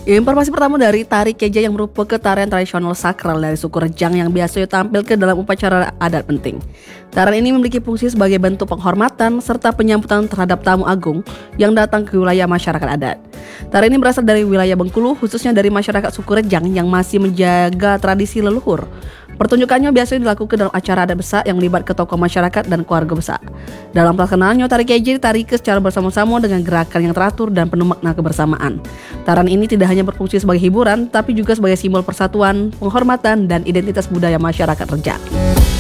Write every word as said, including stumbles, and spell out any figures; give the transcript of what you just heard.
Informasi pertama dari tari keja yang merupakan tarian tradisional sakral dari suku Rejang yang biasanya tampil ke dalam upacara adat penting. Tarian ini memiliki fungsi sebagai bentuk penghormatan serta penyambutan terhadap tamu agung yang datang ke wilayah masyarakat adat. Tarian ini berasal dari wilayah Bengkulu, khususnya dari masyarakat suku Rejang yang masih menjaga tradisi leluhur. Pertunjukannya biasanya dilakukan dalam acara adat besar yang melibatkan tokoh masyarakat dan keluarga besar. Dalam pelaksanaannya, tari keja ditarik secara bersama-sama dengan gerakan yang teratur dan penuh makna kebersamaan. Tarian ini tidak hanya berfungsi sebagai hiburan, tapi juga sebagai simbol persatuan, penghormatan, dan identitas budaya masyarakat Rejang.